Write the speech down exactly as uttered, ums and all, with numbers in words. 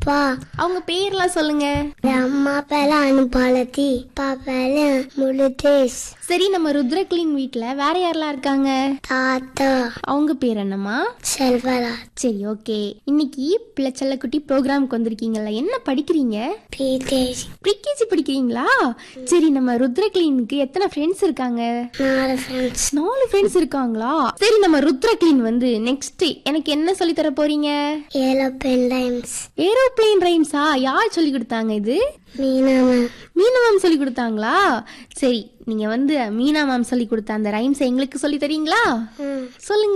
அப்பா. அவங்க பேர்லாம் சொல்லுங்க. அம்மா பேர அனுபாலதி, அப்பா பேர முழுதேஷ். சரி, நம்ம ருத்ரக்லின் வீட்ல வேற யாரெல்லாம் இருக்காங்க? தாத்தா. அவங்க பேர் என்னம்மா? செல்வராஜ். சரி, ஓகே. இன்னைக்கு பிள்ளைச்சல்லக்குட்டி ப்ரோக்ராமுக்கு வந்திருக்கீங்கல்ல, என்ன படிக்கிறீங்க? பிகேஜி. ப்ரீகேஜி படிக்கிறீங்களா? சரி, நம்ம ருத்ரக்லினுக்கு எத்தனை ஃப்ரெண்ட்ஸ் இருக்காங்க? நாலு ஃப்ரெண்ட்ஸ். நாலு ஃப்ரெண்ட்ஸ் இருக்காங்களா? சரி, நம்ம ருத்ரக்லின் வந்து நெக்ஸ்ட் எனக்கு என்ன சொல்லி தர போறீங்க? Aeroplane rhymes. ஏரோப்ளேன் ரைம்ஸா? யார் சொல்லி கொடுத்தாங்க இது? மீனா மேம். மீனா மேம் சொல்லி கொடுத்தாங்களா? சரி, நீங்க வந்து மீனா மேம் சொல்லி கொடுத்த அந்த ரைம்ஸை எங்களுக்கு சொல்லி தரீங்களா? சொல்லுங்க.